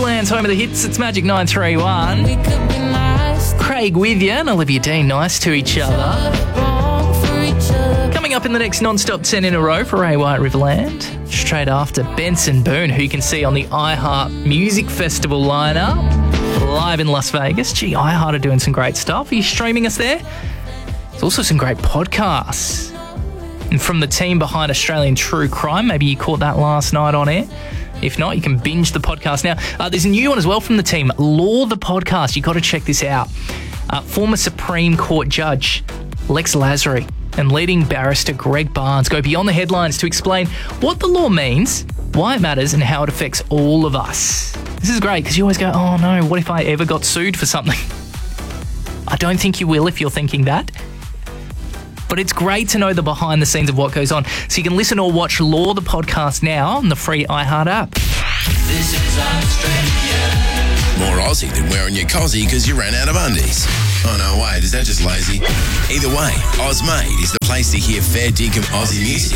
Riverland's home of the hits. It's Magic 931. Craig with you and Olivia Dean, nice to each other. Coming up in the next non-stop 10 in a row for Ray White Riverland. Straight after Benson Boone, who you can see on the iHeart Music Festival lineup. Live in Las Vegas. Gee, iHeart are doing some great stuff. Are you streaming us there? There's also some great podcasts. And from the team behind Australian True Crime, maybe you caught that last night on air. If not, you can binge the podcast now. There's a new one as well from the team, Law the Podcast. You've got to check this out. Former Supreme Court Judge Lex Lasry and leading barrister Greg Barnes go beyond the headlines to explain what the law means, why it matters, and how it affects all of us. This is great because you always go, oh no, what if I ever got sued for something? I don't think you will if you're thinking that. But it's great to know the behind the scenes of what goes on. So you can listen or watch Law the Podcast now on the free iHeart app. This is Australia. More Aussie than wearing your cozzy because you ran out of undies. Oh no, wait, is that just lazy? Either way, Ozmade is the place to hear fair dinkum Aussie music.